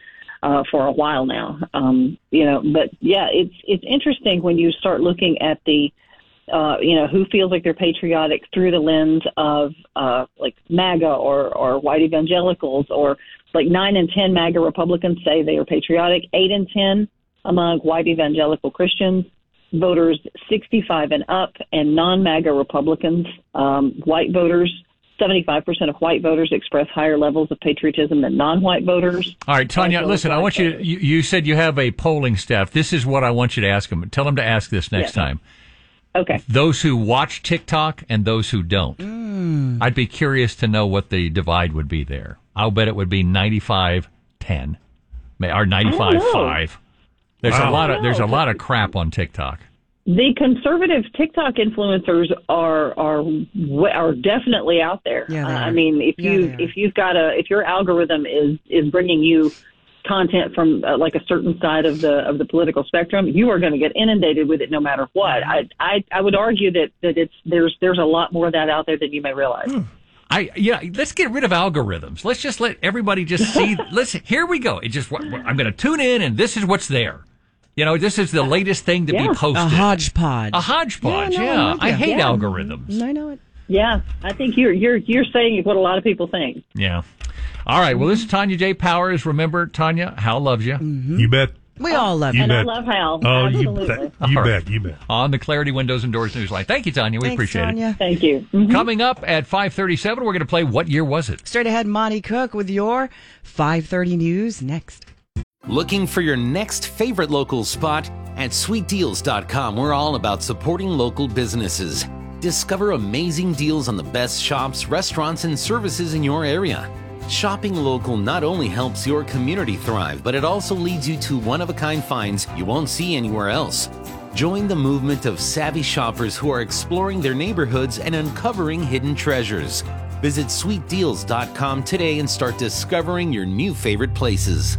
uh, for a while now. Um, you know, but yeah, it's it's interesting when you start looking at the, uh, you know, who feels like they're patriotic through the lens of uh, like MAGA or or white evangelicals, or like nine and ten MAGA Republicans say they are patriotic, eight and ten among white evangelical Christians. Voters sixty-five and up, and non-MAGA Republicans, um, white voters, seventy-five percent of white voters express higher levels of patriotism than non-white voters. All right, Tanya, well listen, I want you, voters. you, you said you have a polling staff. This is what I want you to ask them. Tell them to ask this next Yes. time. Okay. Those who watch TikTok and those who don't. Mm. I'd be curious to know what the divide would be there. I'll bet it would be ninety-five ten or ninety-five five. There's Wow. a lot of there's a I don't know. lot of crap on TikTok. The conservative TikTok influencers are are are definitely out there. Yeah, uh, they I are. mean, if Yeah, you they are. if you've got a if your algorithm is is bringing you content from uh, like a certain side of the of the political spectrum, you are going to get inundated with it no matter what. I I, I would argue that, that it's there's there's a lot more of that out there than you may realize. I yeah, let's get rid of algorithms. Let's just let everybody just see. Let's here we go. It just what, what- I'm going to tune in, and this is what's there. You know, this is the latest thing to Yeah. be posted. A hodgepodge. A hodgepodge. Yeah, no, Yeah, I'm with I you. hate Yeah. algorithms. I know it. Yeah, I think you're you're you're saying what a lot of people think. Yeah. All right. Well, this is Tanya J. Powers. Remember, Tanya, Hal loves you. You bet. We all love You and you. I bet. love Hal. Oh, you Absolutely. bet. You All bet. right. You bet. On the Clarity Windows and Doors Newsline. Thank you, Tanya. We Thanks, appreciate Tanya. it. Thank you. Mhm. Coming up at five thirty-seven, we're going to play What Year Was It? Straight ahead, Monty Cook with your five thirty news next. Looking for your next favorite local spot? At sweet deals dot com, we're all about supporting local businesses. Discover amazing deals on the best shops, restaurants, and services in your area. Shopping local not only helps your community thrive, but it also leads you to one-of-a-kind finds you won't see anywhere else. Join the movement of savvy shoppers who are exploring their neighborhoods and uncovering hidden treasures. Visit sweet deals dot com today and start discovering your new favorite places.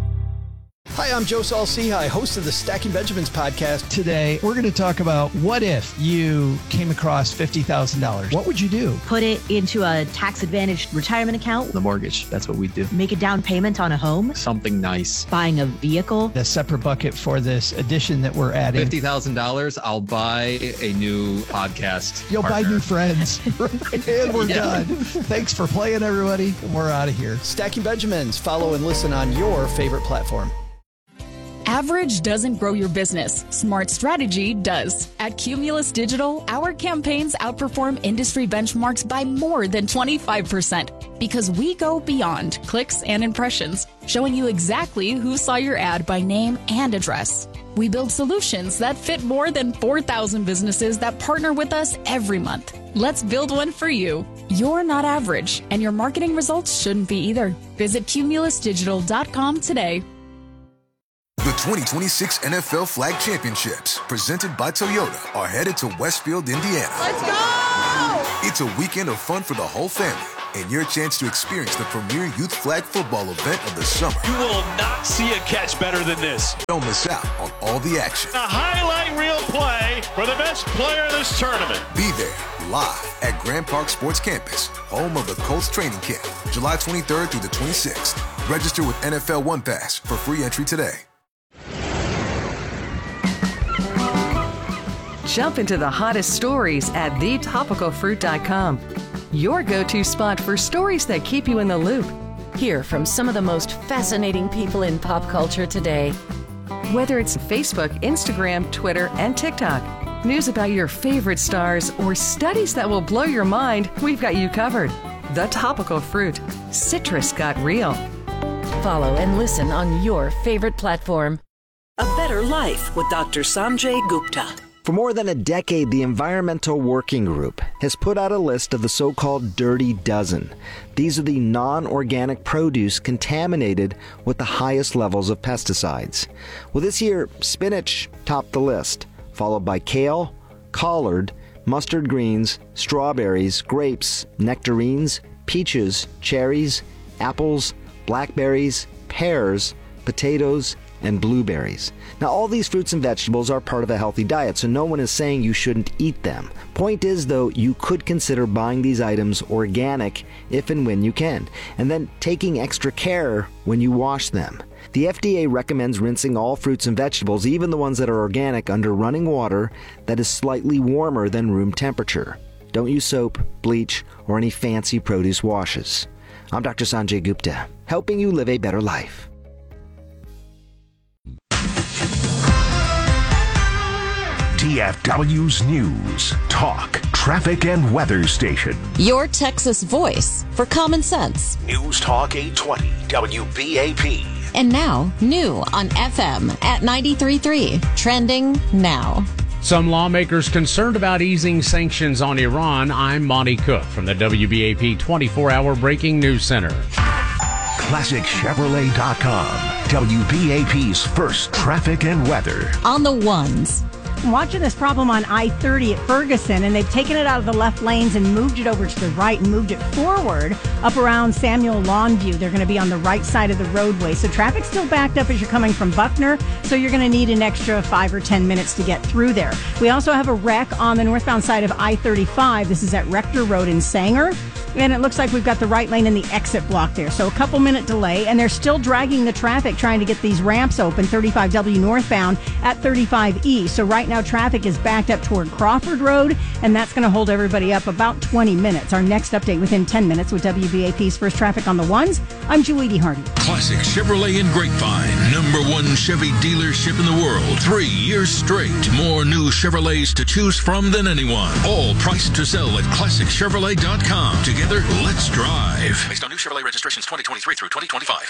Hi, I'm Joe Saul-Sehy, host of the Stacking Benjamins podcast. Today, we're going to talk about what if you came across fifty thousand dollars. What would you do? Put it into a tax-advantaged retirement account. The mortgage. That's what we do. Make a down payment on a home. Something nice. Buying a vehicle. A separate bucket for this addition that we're adding. fifty thousand dollars, I'll buy a new podcast. You'll partner. buy new friends. And we're Yeah. done. Thanks for playing, everybody. We're out of here. Stacking Benjamins. Follow and listen on your favorite platform. Average doesn't grow your business. Smart strategy does. At Cumulus Digital, our campaigns outperform industry benchmarks by more than twenty-five percent because we go beyond clicks and impressions, showing you exactly who saw your ad by name and address. We build solutions that fit more than four thousand businesses that partner with us every month. Let's build one for you. You're not average, and your marketing results shouldn't be either. Visit cumulus digital dot com today. The twenty twenty-six N F L Flag Championships, presented by Toyota, are headed to Westfield, Indiana. Let's go! It's a weekend of fun for the whole family and your chance to experience the premier youth flag football event of the summer. You will not see a catch better than this. Don't miss out on all the action. A highlight reel play for the best player of this tournament. Be there live at Grand Park Sports Campus, home of the Colts training camp, July twenty-third through the twenty-sixth. Register with N F L One Pass for free entry today. Jump into the hottest stories at the topical fruit dot com. Your go-to spot for stories that keep you in the loop. Hear from some of the most fascinating people in pop culture today. Whether it's Facebook, Instagram, Twitter, and TikTok, news about your favorite stars, or studies that will blow your mind, we've got you covered. The Topical Fruit. Citrus got real. Follow and listen on your favorite platform. A Better Life with Doctor Sanjay Gupta. For more than a decade, the Environmental Working Group has put out a list of the so-called Dirty Dozen. These are the non-organic produce contaminated with the highest levels of pesticides. Well, this year, spinach topped the list, followed by kale, collard, mustard greens, strawberries, grapes, nectarines, peaches, cherries, apples, blackberries, pears, potatoes, and blueberries. Now, all these fruits and vegetables are part of a healthy diet, so no one is saying you shouldn't eat them. Point is, though, you could consider buying these items organic if and when you can, and then taking extra care when you wash them. The F D A recommends rinsing all fruits and vegetables, even the ones that are organic, under running water that is slightly warmer than room temperature. Don't use soap, bleach, or any fancy produce washes. I'm Doctor Sanjay Gupta, helping you live a better life. D F W's News, Talk, Traffic, and Weather Station. Your Texas voice for common sense. News Talk eight twenty W B A P. And now, new on F M at ninety-three point three. Trending now. Some lawmakers concerned about easing sanctions on Iran. I'm Monty Cook from the W B A P twenty-four hour Breaking News Center. Classic Chevrolet dot com, W B A P's first traffic and weather. On the ones. I'm watching this problem on I thirty at Ferguson, and they've taken it out of the left lanes and moved it over to the right and moved it forward up around Samuel Longview. They're going to be on the right side of the roadway. So traffic's still backed up as you're coming from Buckner, so you're going to need an extra five or ten minutes to get through there. We also have a wreck on the northbound side of I thirty-five. This is at Rector Road in Sanger. And it looks like we've got the right lane in the exit block there. So a couple minute delay, and they're still dragging the traffic trying to get these ramps open, thirty-five W northbound at thirty-five E. So right now traffic is backed up toward Crawford Road, and that's going to hold everybody up about twenty minutes. Our next update within ten minutes with W B A P's First Traffic on the Ones. I'm Julie D. Hardy. Classic Chevrolet in Grapevine. Number one Chevy dealership in the world. Three years straight. More new Chevrolets to choose from than anyone. All priced to sell at Classic Chevrolet dot com. Together, let's drive. Based on new Chevrolet registrations twenty twenty-three through twenty twenty-five.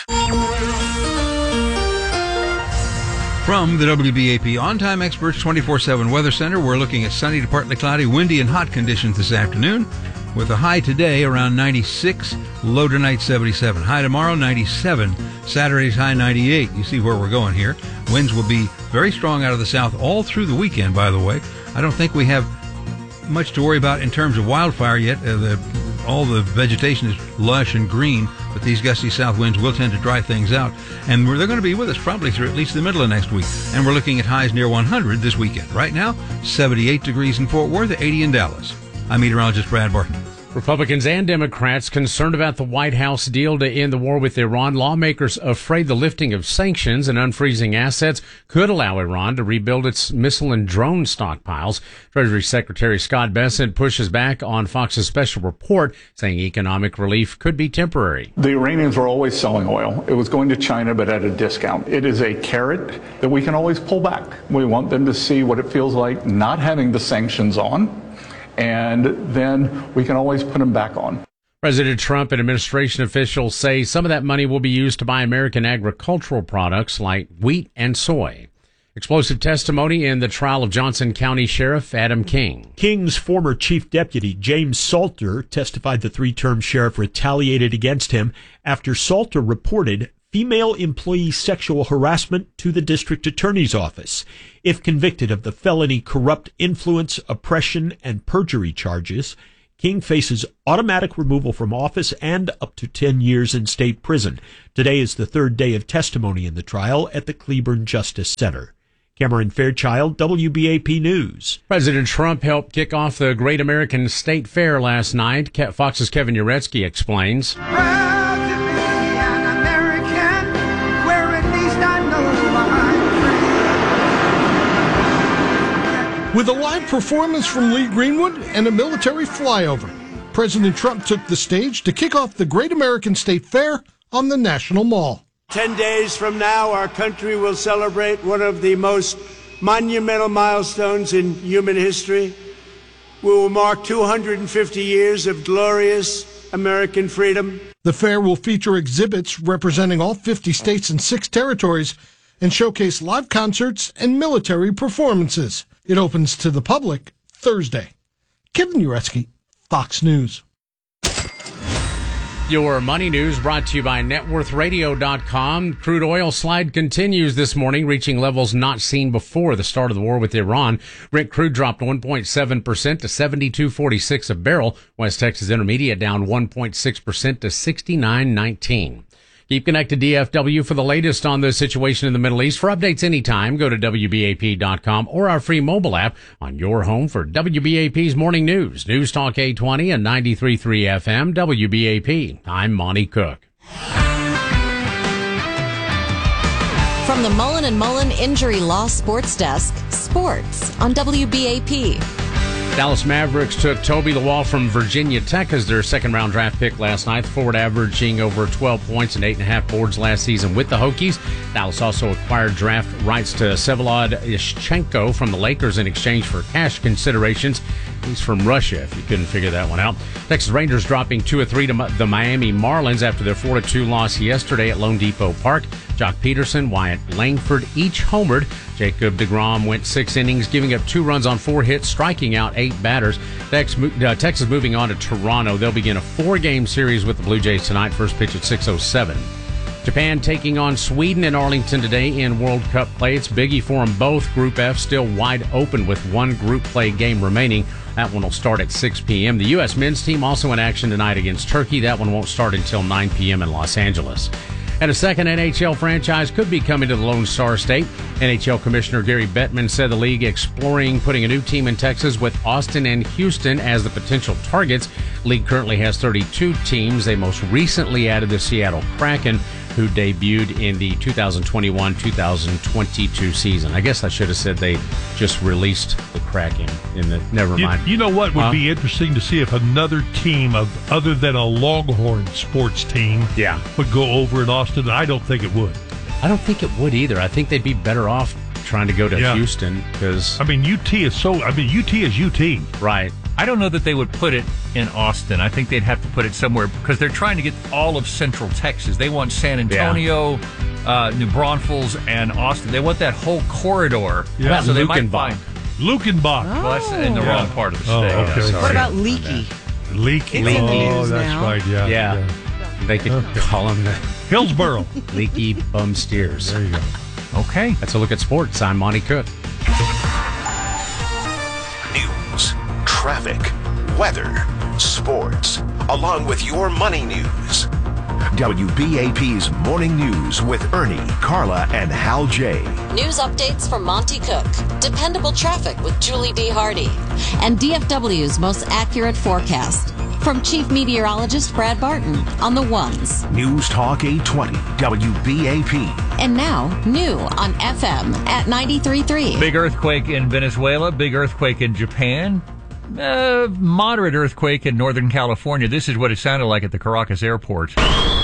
From the W B A P On-Time Experts twenty-four seven Weather Center, we're looking at sunny to partly cloudy, windy, and hot conditions this afternoon, with a high today around ninety-six, low tonight seventy-seven. High tomorrow, ninety-seven. Saturday's high, ninety-eight. You see where we're going here. Winds will be very strong out of the south all through the weekend, by the way. I don't think we have much to worry about in terms of wildfire yet. Uh, the, all the vegetation is lush and green, but these gusty south winds will tend to dry things out. And we're, they're going to be with us probably through at least the middle of next week. And we're looking at highs near one hundred this weekend. Right now, seventy-eight degrees in Fort Worth, eighty in Dallas. I'm meteorologist Brad Barton. Republicans and Democrats concerned about the White House deal to end the war with Iran. Lawmakers afraid the lifting of sanctions and unfreezing assets could allow Iran to rebuild its missile and drone stockpiles. Treasury Secretary Scott Bessent pushes back on Fox's special report, saying economic relief could be temporary. The Iranians were always selling oil. It was going to China, but at a discount. It is a carrot that we can always pull back. We want them to see what it feels like not having the sanctions on, and then we can always put them back on. President Trump and administration officials say some of that money will be used to buy American agricultural products like wheat and soy. Explosive testimony in the trial of Johnson County Sheriff Adam King. King's former chief deputy, James Salter, testified the three-term sheriff retaliated against him after Salter reported female employee sexual harassment to the district attorney's office. If convicted of the felony corrupt influence, oppression, and perjury charges, King faces automatic removal from office and up to ten years in state prison. Today is the third day of testimony in the trial at the Cleburne Justice Center. Cameron Fairchild, W B A P News. President Trump helped kick off the Great American State Fair last night. Fox's Kevin Uretsky explains. With a live performance from Lee Greenwood and a military flyover, President Trump took the stage to kick off the Great American State Fair on the National Mall. Ten days from now, our country will celebrate one of the most monumental milestones in human history. We will mark two hundred fifty years of glorious American freedom. The fair will feature exhibits representing all fifty states and six territories and showcase live concerts and military performances. It opens to the public Thursday. Kevin Uretsky, Fox News. Your money news brought to you by net worth radio dot com. Crude oil slide continues this morning, reaching levels not seen before the start of the war with Iran. Brent crude dropped one point seven percent to seventy-two forty-six a barrel. West Texas Intermediate down one point six percent to sixty-nine nineteen. Keep connected to D F W for the latest on the situation in the Middle East. For updates anytime, go to W B A P dot com or our free mobile app on your home for W B A P's Morning News. News Talk eight twenty and ninety-three point three F M, W B A P. I'm Monty Cook. From the Mullen and Mullen Injury Law Sports Desk, sports on W B A P. Dallas Mavericks took Toby Lawal from Virginia Tech as their second-round draft pick last night. The forward averaging over twelve points and eight and a half boards last season with the Hokies. Dallas also acquired draft rights to Vsevolod Ishchenko from the Lakers in exchange for cash considerations. He's from Russia, if you couldn't figure that one out. Texas Rangers dropping two or three to the Miami Marlins after their four to two loss yesterday at Lone Depot Park. Jock Peterson, Wyatt Langford each homered. Jacob deGrom went six innings, giving up two runs on four hits, striking out eight batters. Texas moving on to Toronto. They'll begin a four-game series with the Blue Jays tonight. First pitch at six oh seven. Japan taking on Sweden in Arlington today in World Cup play. It's biggie for them both. Group F still wide open with one group play game remaining. That one will start at six p.m. The U S men's team also in action tonight against Turkey. That one won't start until nine p.m. in Los Angeles. And a second N H L franchise could be coming to the Lone Star State. N H L Commissioner Gary Bettman said the league exploring putting a new team in Texas with Austin and Houston as the potential targets. League currently has thirty-two teams. They most recently added the Seattle Kraken, who debuted in the two thousand twenty-one two thousand twenty-two season. I guess I should have said they just released the Kraken in the, never You, mind. you know what would Huh? be interesting to see if another team of other than a Longhorn sports team Yeah. would go over in Austin. I don't think it would. I don't think it would either. I think they'd be better off trying to go to Yeah. Houston because I mean, U T is so. I mean, U T is U T. Right. I don't know that they would put it in Austin. I think they'd have to put it somewhere because they're trying to get all of Central Texas. They want San Antonio, uh, New Braunfels, and Austin. They want that whole corridor. Yeah. So they might Lukenbach. find. Lukenbach. Well, that's in the Yeah. wrong part of the Oh, state. okay. Yeah, sorry. What about Leaky? Leaky. It's in the oh, news that's now. right. Yeah. Yeah. yeah. They could call them the Hillsboro. Leaky Bum Steers. There you go. Okay. That's a look at sports. I'm Monty Cook. News, traffic, weather, sports, along with your money news. W B A P's Morning News with Ernie, Carla, and Hal J. News updates from Monty Cook, dependable traffic with Julie D. Hardy, and D F W's most accurate forecast. From Chief Meteorologist Brad Barton on the ones. News Talk eight twenty, W B A P. And now, new on F M at ninety-three point three. Big earthquake in Venezuela. Big earthquake in Japan. Uh, moderate earthquake in Northern California. This is what it sounded like at the Caracas airport.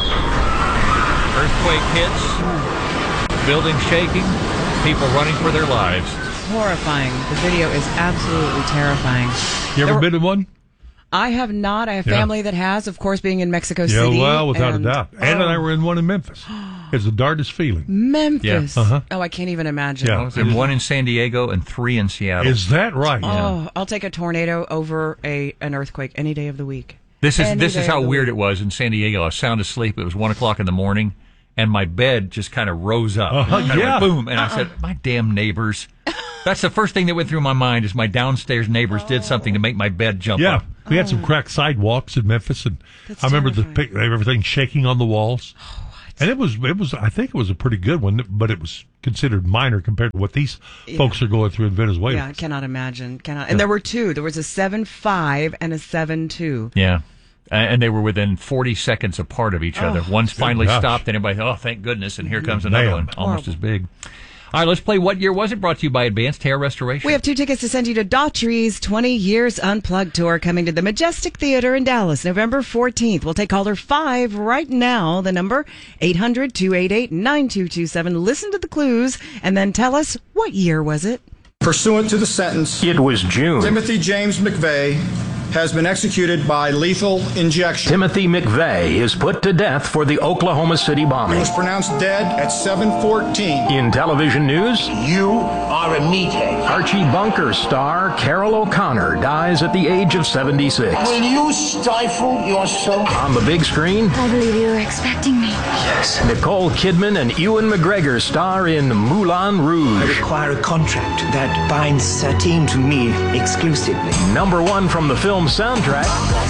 Earthquake hits. Building shaking. People running for their lives. Horrifying. The video is absolutely terrifying. You ever There were- been in one? I have not. I have Yeah. family that has, of course, being in Mexico Yeah, City. well, without and- a doubt. Ann and I Oh. were in one in Memphis. It's the darndest feeling. Memphis. Yeah. Uh-huh. Oh, I can't even imagine. Yeah. And one in San Diego and three in Seattle. Is that right? Oh, I'll take a tornado over a an earthquake any day of the week. This is Any this day is how of the weird week. it was in San Diego. I was sound asleep. It was one o'clock in the morning, and my bed just kind of rose up. Uh-huh, It kinda yeah. went boom, and I said, "My damn neighbors." That's the first thing that went through my mind is my downstairs neighbors did something to make my bed jump Yeah, up. we had some cracked sidewalks in Memphis, and I remember the pic- everything shaking on the walls. And it was, it was. I think it was a pretty good one, but it was considered minor compared to what these Yeah. folks are going through in Venezuela. Yeah, I cannot imagine. Cannot. And there were two. There was a seven five and a seven two. Yeah. Uh, And they were within forty seconds apart of each other. Oh, One's finally gosh. stopped, and everybody thought, oh, thank goodness, and here comes another Man. one, almost as big. All right, let's play What Year Was It? Brought to you by Advanced Hair Restoration. We have two tickets to send you to Daughtry's twenty Years Unplugged Tour coming to the Majestic Theater in Dallas, November fourteenth. We'll take caller five right now. The number, eight hundred, two eight eight, nine two two seven. Listen to the clues and then tell us what year was it? Pursuant to the sentence, It was June. Timothy James McVeigh has been executed by lethal injection. Timothy McVeigh is put to death for the Oklahoma City He bombing. was pronounced dead at seven fourteen. In television news, you are a meathead. Archie Bunker star Carol O'Connor dies at the age of seventy-six. Will you stifle your soul? On the big screen, I believe you were expecting me. yes, Nicole Kidman and Ewan McGregor star in Moulin I Rouge. require a contract that binds Satine to me exclusively. Number one from the film soundtrack,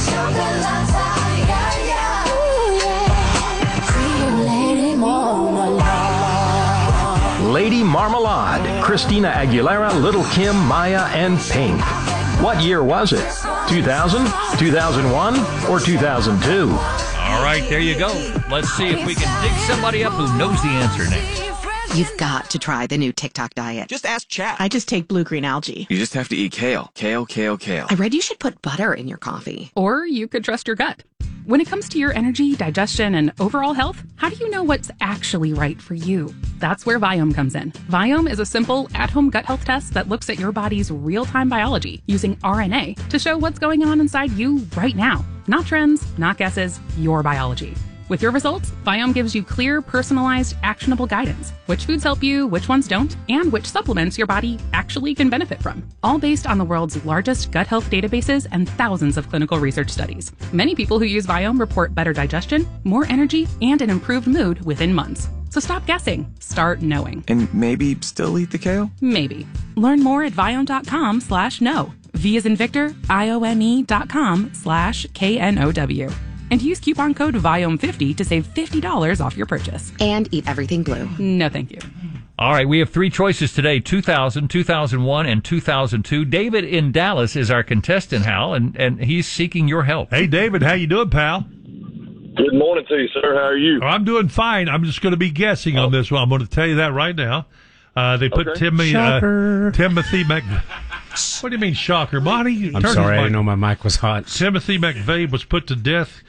Lady Marmalade, Christina Aguilera, Little Kim, Maya, and Pink. What year was it? two thousand, two thousand one, or two thousand two? All right, there you go. Let's see if we can dig somebody up who knows the answer next. You've got to try the new TikTok diet. Just ask chat. I just take blue green algae. You just have to eat kale. Kale, kale, kale. I read you should put butter in your coffee. Or you could trust your gut. When it comes to your energy, digestion, and overall health, how do you know what's actually right for you? That's where Viome comes in. Viome is a simple, at-home gut health test that looks at your body's real-time biology using R N A to show what's going on inside you right now. Not trends, not guesses, your biology. With your results, Viome gives you clear, personalized, actionable guidance. Which foods help you, which ones don't, and which supplements your body actually can benefit from. All based on the world's largest gut health databases and thousands of clinical research studies. Many people who use Viome report better digestion, more energy, and an improved mood within months. So stop guessing. Start knowing. And maybe still eat the kale? Maybe. Learn more at Viome.com slash know. V as in Victor, I-O-M-E dot com slash K N O W. And use coupon code Viome fifty to save fifty dollars off your purchase. And eat everything blue. No, thank you. All right, we have three choices today, two thousand, two thousand one, and two thousand two. David in Dallas is our contestant, Hal, and, and he's seeking your help. Hey, David, how you doing, pal? Good morning to you, sir. How are you? I'm doing fine. I'm just going to be guessing oh. on this one. I'm going to tell you that right now. Uh, they put okay. Timmy, uh, Timothy Mc... What do you mean, shocker? Bonnie? I'm sorry, I didn't know my mic was hot. Timothy McVeigh was put to death.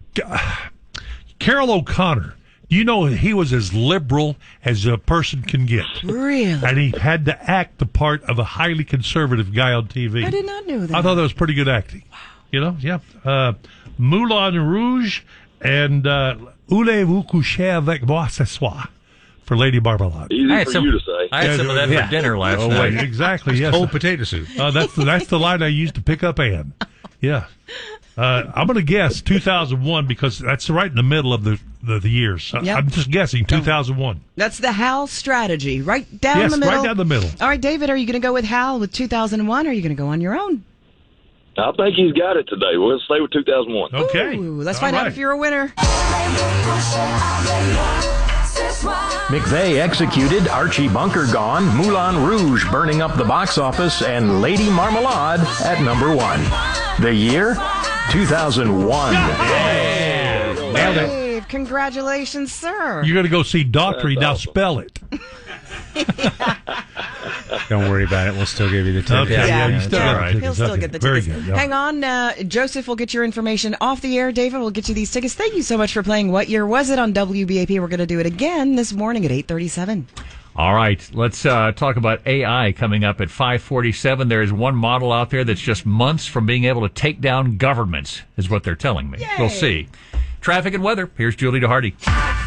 Carol O'Connor, you know he was as liberal as a person can get. Really? And he had to act the part of a highly conservative guy on T V. I did not know that. I thought that was pretty good acting. Wow. You know, yeah. Uh, Moulin Rouge and uh, Voulez-vous coucher avec moi ce soir for Lady Marmalade. Easy for some, you to say. I had yeah, some of that yeah. for dinner last oh, night. Wait, exactly, yes. Cold potato soup. Uh, that's, the, that's the line I used to pick up Ann. Yeah. Uh, I'm going to guess two thousand one because that's right in the middle of the the, the years. So Yep. I'm just guessing two thousand one. That's the Hal strategy, right down Yes, the middle. right down the middle. All right, David, are you going to go with Hal with two thousand one, or are you going to go on your own? I think he's got it today. We'll stay with two thousand one. Okay. Ooh, let's All find out right. if you're a winner. McVeigh executed, Archie Bunker gone, Moulin Rouge burning up the box office, and Lady Marmalade at number one. The year? two thousand one. Yeah. Nailed it. Dave, congratulations, sir. You're going to go see Daughtry. Now spell it. Don't worry about it. We'll still give you the ticket. Okay, yeah, Yeah, you still yeah. got tickets. He'll still Okay. get the Very tickets. good. Yeah. Hang on, uh, Joseph will get your information off the air. David will get you these tickets. Thank you so much for playing What Year Was It on W B A P. We're going to do it again this morning at eight thirty-seven. All right, let's uh, talk about A I coming up at five forty-seven. There is one model out there that's just months from being able to take down governments, is what they're telling me. Yay. We'll see. Traffic and weather. Here's Julie DeHardy.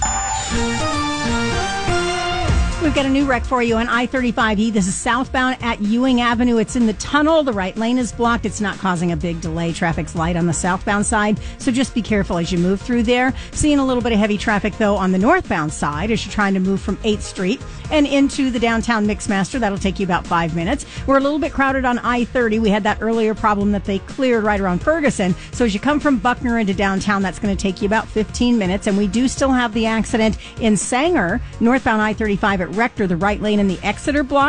We've got a new wreck for you on I thirty-five E. This is southbound at Ewing Avenue. It's in the tunnel. The right lane is blocked. It's not causing a big delay. Traffic's light on the southbound side, so just be careful as you move through there. Seeing a little bit of heavy traffic, though, on the northbound side as you're trying to move from eighth Street and into the downtown Mixmaster. That'll take you about five minutes. We're a little bit crowded on I thirty. We had that earlier problem that they cleared right around Ferguson. So as you come from Buckner into downtown, that's going to take you about fifteen minutes. And we do still have the accident in Sanger, northbound I thirty-five at Rector, the right lane in the Exeter block.